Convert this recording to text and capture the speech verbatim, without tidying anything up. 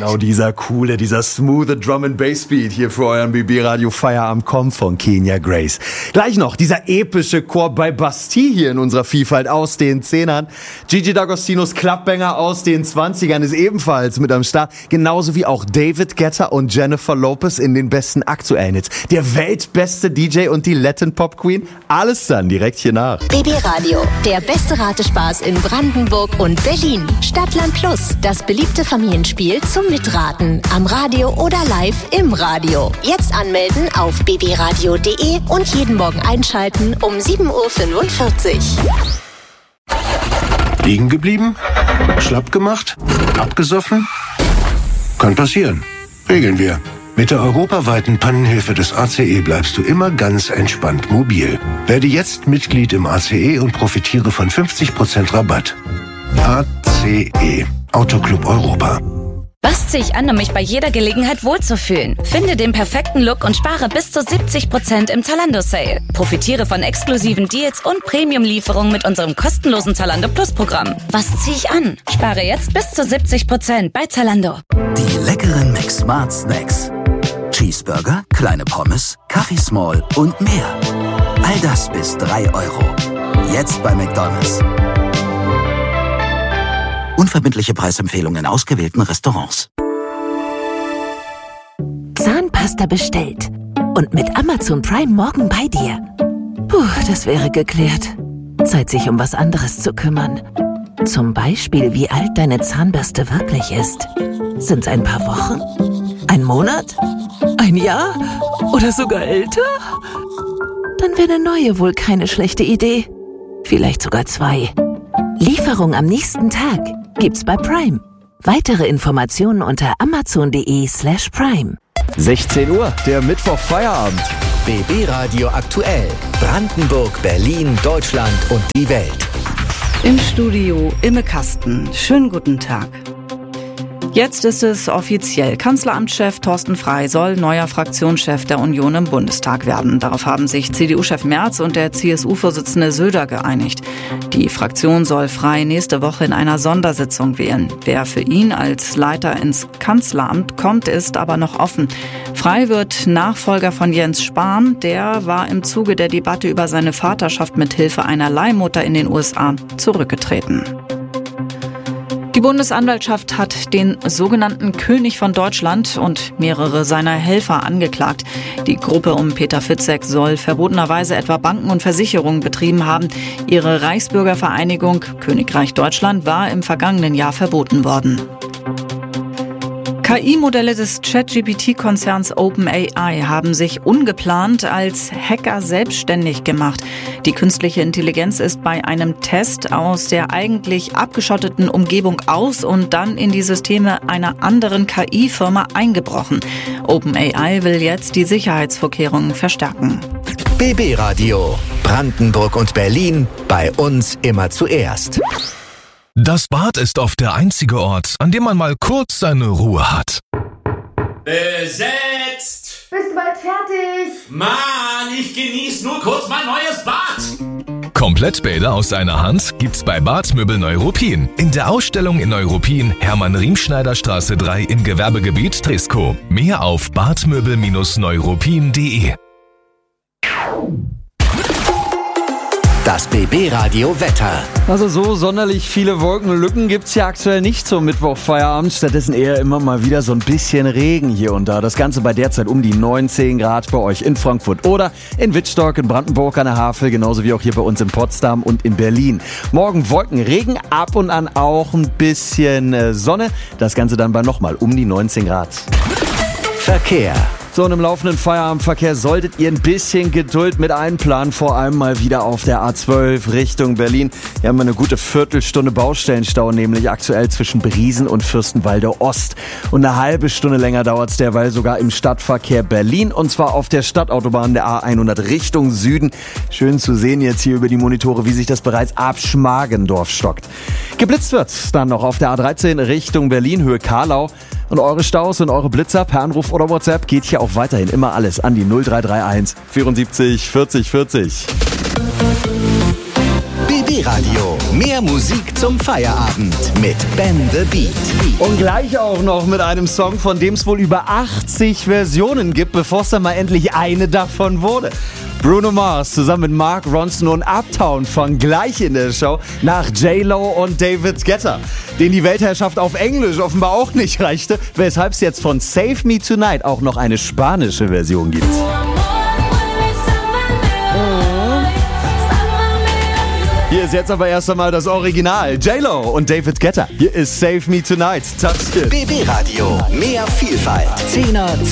Genau, dieser coole, dieser smooth Drum and Bass Beat hier für euren B B Radio Feierabend kommt von Kenya Grace. Gleich noch dieser epische Chor bei Bastille hier in unserer Vielfalt aus den Zehnern. Gigi D'Agostinos Clubbanger aus den Zwanzigern ist ebenfalls mit am Start. Genauso wie auch David Guetta und Jennifer Lopez in den besten aktuellen Hits. Der weltbeste D J und die Latin Pop Queen. Alles dann direkt hier nach. B B Radio, der beste Ratespaß in Brandenburg und Berlin. Stadtland Plus, das beliebte Familienspiel zum Mitraten. Am Radio oder live im Radio. Jetzt anmelden auf b b radio punkt d e und jeden Morgen einschalten um sieben Uhr fünfundvierzig. Liegen geblieben? Schlapp gemacht? Abgesoffen? Kann passieren. Regeln wir. Mit der europaweiten Pannenhilfe des A C E bleibst du immer ganz entspannt mobil. Werde jetzt Mitglied im A C E und profitiere von fünfzig Prozent Rabatt. A C E. Autoclub Europa. Was ziehe ich an, um mich bei jeder Gelegenheit wohlzufühlen? Finde den perfekten Look und spare bis zu siebzig Prozent im Zalando-Sale. Profitiere von exklusiven Deals und Premium-Lieferungen mit unserem kostenlosen Zalando Plus-Programm. Was ziehe ich an? Spare jetzt bis zu siebzig Prozent bei Zalando. Die leckeren McSmart Snacks. Cheeseburger, kleine Pommes, Kaffee Small und mehr. All das bis drei Euro. Jetzt bei McDonald's. Unverbindliche Preisempfehlungen in ausgewählten Restaurants. Zahnpasta bestellt. Und mit Amazon Prime morgen bei dir. Puh, das wäre geklärt. Zeit, sich um was anderes zu kümmern. Zum Beispiel, wie alt deine Zahnbürste wirklich ist. Sind's ein paar Wochen? Ein Monat? Ein Jahr? Oder sogar älter? Dann wäre eine neue wohl keine schlechte Idee. Vielleicht sogar zwei. Lieferung am nächsten Tag gibt's bei Prime. Weitere Informationen unter amazon.de slash prime. sechzehn Uhr, der Mittwoch-Feierabend. B B Radio aktuell. Brandenburg, Berlin, Deutschland und die Welt. Im Studio Imme Kasten. Schönen guten Tag. Jetzt ist es offiziell. Kanzleramtschef Thorsten Frey soll neuer Fraktionschef der Union im Bundestag werden. Darauf haben sich C D U-Chef Merz und der C S U-Vorsitzende Söder geeinigt. Die Fraktion soll Frey nächste Woche in einer Sondersitzung wählen. Wer für ihn als Leiter ins Kanzleramt kommt, ist aber noch offen. Frey wird Nachfolger von Jens Spahn. Der war im Zuge der Debatte über seine Vaterschaft mit Hilfe einer Leihmutter in den U S A zurückgetreten. Die Bundesanwaltschaft hat den sogenannten König von Deutschland und mehrere seiner Helfer angeklagt. Die Gruppe um Peter Fitzek soll verbotenerweise etwa Banken und Versicherungen betrieben haben. Ihre Reichsbürgervereinigung Königreich Deutschland war im vergangenen Jahr verboten worden. K I-Modelle des ChatGPT-Konzerns OpenAI haben sich ungeplant als Hacker selbstständig gemacht. Die künstliche Intelligenz ist bei einem Test aus der eigentlich abgeschotteten Umgebung aus und dann in die Systeme einer anderen K I-Firma eingebrochen. OpenAI will jetzt die Sicherheitsvorkehrungen verstärken. B B Radio. Brandenburg und Berlin. Bei uns immer zuerst. Das Bad ist oft der einzige Ort, an dem man mal kurz seine Ruhe hat. Besetzt! Bist du bald fertig? Mann, ich genieße nur kurz mein neues Bad! Komplettbäder aus einer Hand gibt's bei Badmöbel Neuruppin. In der Ausstellung in Neuruppin, Hermann-Riemschneider-Straße drei im Gewerbegebiet Triskow. Mehr auf badmöbel Neuruppin punkt de. Das B B Radio Wetter. Also so sonderlich viele Wolkenlücken gibt's ja aktuell nicht zum Mittwochfeierabend. Stattdessen eher immer mal wieder so ein bisschen Regen hier und da. Das Ganze bei derzeit um die neunzehn Grad bei euch in Frankfurt oder in Wittstock, in Brandenburg an der Havel, genauso wie auch hier bei uns in Potsdam und in Berlin. Morgen Wolken, Regen, ab und an auch ein bisschen Sonne. Das Ganze dann bei nochmal um die neunzehn Grad. Verkehr. So, und im laufenden Feierabendverkehr solltet ihr ein bisschen Geduld mit einplanen, vor allem mal wieder auf der A zwölf Richtung Berlin. Hier haben wir eine gute Viertelstunde Baustellenstau, nämlich aktuell zwischen Briesen und Fürstenwalde Ost. Und eine halbe Stunde länger dauert es derweil sogar im Stadtverkehr Berlin, und zwar auf der Stadtautobahn der A hundert Richtung Süden. Schön zu sehen jetzt hier über die Monitore, wie sich das bereits ab Schmargendorf stockt. Geblitzt wird dann noch auf der A dreizehn Richtung Berlin, Höhe Karlau. Und eure Staus und eure Blitzer per Anruf oder WhatsApp geht hier auch weiterhin immer alles an die null drei drei eins vierundsiebzig vierzig vierzig. B B Radio. Mehr Musik zum Feierabend mit Ben the Beat. Und gleich auch noch mit einem Song, von dem es wohl über achtzig Versionen gibt, bevor es dann mal endlich eine davon wurde. Bruno Mars zusammen mit Mark Ronson und Uptown Funk gleich in der Show nach J-Lo und David Guetta, denen die Weltherrschaft auf Englisch offenbar auch nicht reichte, weshalb es jetzt von Save Me Tonight auch noch eine spanische Version gibt. Hier ist jetzt aber erst einmal das Original. J-Lo und David Guetta. Hier ist Save Me Tonight. Touch it. B B Radio. Mehr Vielfalt. Zehner